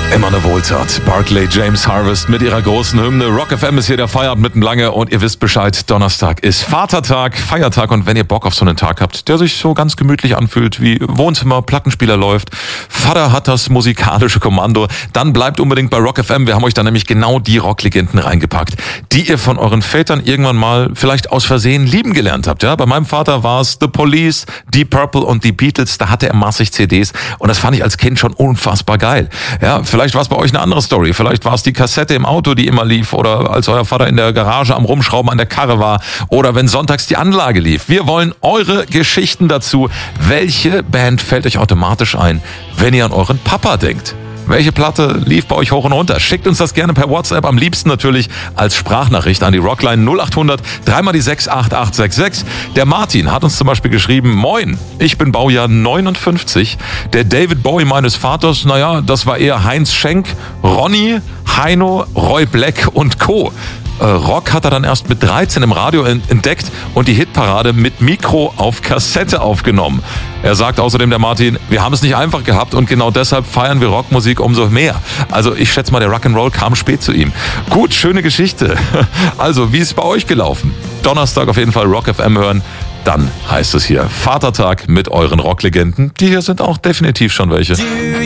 Immer eine Wohltat. Barclay James Harvest mit ihrer großen Hymne. Rock FM ist hier der Feierabend mitten lange und ihr wisst Bescheid, Donnerstag ist Vatertag, Feiertag und wenn ihr Bock auf so einen Tag habt, der sich so ganz gemütlich anfühlt, wie Wohnzimmer, Plattenspieler läuft, Vater hat das musikalische Kommando, dann bleibt unbedingt bei Rock FM. Wir haben euch da nämlich genau die Rocklegenden reingepackt, die ihr von euren Vätern irgendwann mal vielleicht aus Versehen lieben gelernt habt. Ja, bei meinem Vater war es The Police, Deep Purple und die Beatles, da hatte er massig CDs und das fand ich als Kind schon unfassbar geil. Ja, vielleicht war es bei euch eine andere Story. Vielleicht war es die Kassette im Auto, die immer lief oder als euer Vater in der Garage am Rumschrauben an der Karre war oder wenn sonntags die Anlage lief. Wir wollen eure Geschichten dazu. Welche Band fällt euch automatisch ein, wenn ihr an euren Papa denkt? Welche Platte lief bei euch hoch und runter? Schickt uns das gerne per WhatsApp, am liebsten natürlich als Sprachnachricht an die Rockline 0800 3x6 8866. Der Martin hat uns zum Beispiel geschrieben, Moin, ich bin Baujahr 59. Der David Bowie meines Vaters, naja, das war eher Heinz Schenk, Ronny, Heino, Roy Black und Co. Rock hat er dann erst mit 13 im Radio entdeckt und die Hitparade mit Mikro auf Kassette aufgenommen. Er sagt außerdem, der Martin, wir haben es nicht einfach gehabt und genau deshalb feiern wir Rockmusik umso mehr. Also ich schätze mal, der Rock'n'Roll kam spät zu ihm. Gut, schöne Geschichte. Also, wie ist es bei euch gelaufen? Donnerstag auf jeden Fall Rock FM hören. Dann heißt es hier Vatertag mit euren Rocklegenden. Die hier sind auch definitiv schon welche.